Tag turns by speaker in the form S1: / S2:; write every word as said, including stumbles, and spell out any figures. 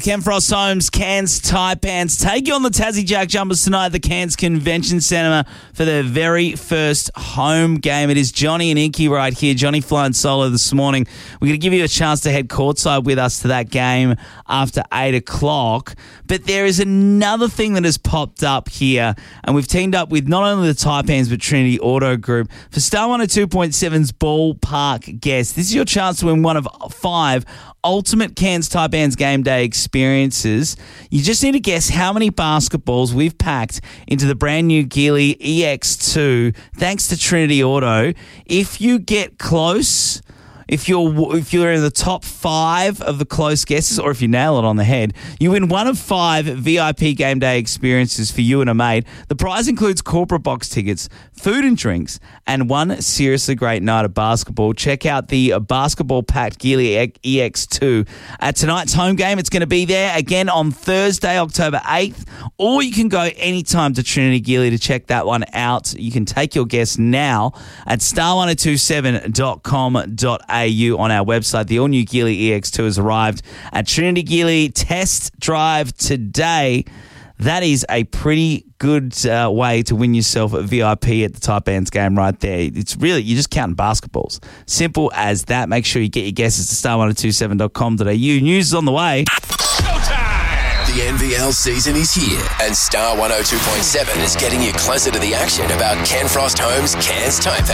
S1: Ken Frost Homes, Cairns Taipans take you on the Tassie Jack Jumpers tonight at the Cairns Convention Centre for their very first home game. It is Johnny and Inky right here. Johnny flying solo this morning. We're going to give you a chance to head courtside with us to that game after eight o'clock. But there is another thing that has popped up here, and we've teamed up with not only the Taipans but Trinity Auto Group for Star one oh two point seven's Ballpark Guest. This is your chance to win one of five ultimate Cairns Taipans game day experiences. You just need to guess how many basketballs we've packed into the brand new Geely E X two thanks to Trinity Auto. If you get close, if you're if you're in the top five of the close guesses, or if you nail it on the head, you win one of five V I P game day experiences for you and a mate. The prize includes corporate box tickets, food and drinks, and one seriously great night of basketball. Check out the basketball-packed Geely E X two. At tonight's home game, it's going to be there again on Thursday, October eighth, or you can go anytime to Trinity Geely to check that one out. You can take your guess now at star one oh two seven dot com dot a u on our website. The all-new Geely E X two has arrived at Trinity Geely. Test drive today. That is a pretty good uh, way to win yourself a V I P at the Taipans game right there. It's really, you're just counting basketballs. Simple as that. Make sure you get your guesses to star one oh two seven dot com dot a u. News is on the way.
S2: Showtime! The N V L season is here, and Star one oh two point seven is getting you closer to the action about Ken Frost Homes, Cairns Taipans.